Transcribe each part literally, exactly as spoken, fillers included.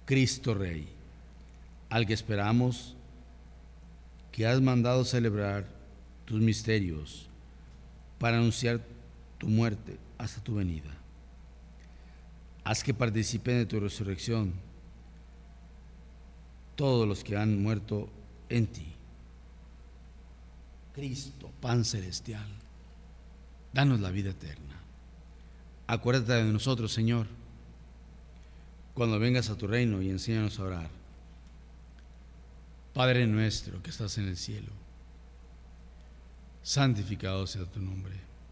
Cristo Rey, al que esperamos, que has mandado celebrar tus misterios para anunciar tu muerte hasta tu venida. Haz que participen de tu resurrección todos los que han muerto en ti. Cristo, pan celestial, danos la vida eterna. Acuérdate de nosotros, Señor, cuando vengas a tu reino, y enséñanos a orar. Padre nuestro que estás en el cielo, santificado sea tu nombre.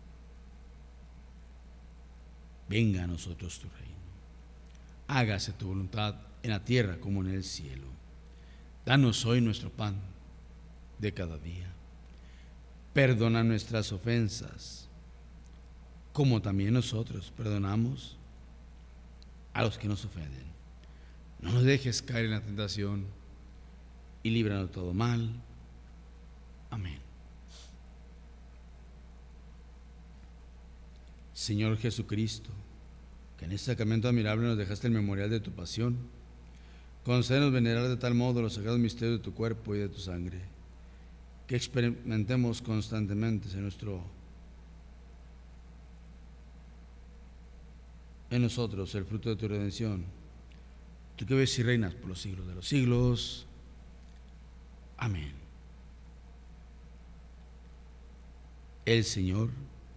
Venga a nosotros tu reino. Hágase tu voluntad en la tierra como en el cielo. Danos hoy nuestro pan de cada día. Perdona nuestras ofensas, como también nosotros perdonamos a los que nos ofenden. No nos dejes caer en la tentación y líbranos de todo mal. Amén. Señor Jesucristo, que en este sacramento admirable nos dejaste el memorial de tu pasión, concédenos venerar de tal modo los sagrados misterios de tu cuerpo y de tu sangre, que experimentemos constantemente en nuestro en nosotros el fruto de tu redención, tú que vives y reinas por los siglos de los siglos. Amén. El Señor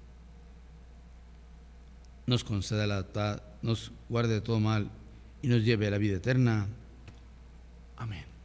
nos conceda la nos guarde de todo mal y nos lleve a la vida eterna. Amén.